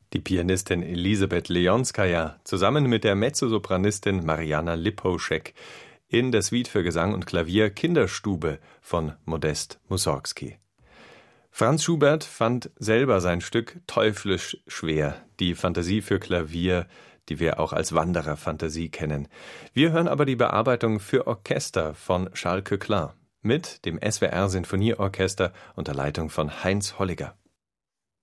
Die Pianistin Elisabeth Leonskaja zusammen mit der Mezzosopranistin Mariana Liposzek in der Suite für Gesang und Klavier Kinderstube von Modest Mussorgsky. Franz Schubert fand selber sein Stück teuflisch schwer, die Fantasie für Klavier, die wir auch als Wandererfantasie kennen. Wir hören aber die Bearbeitung für Orchester von Charles Coeclin mit dem SWR Sinfonieorchester unter Leitung von Heinz Holliger.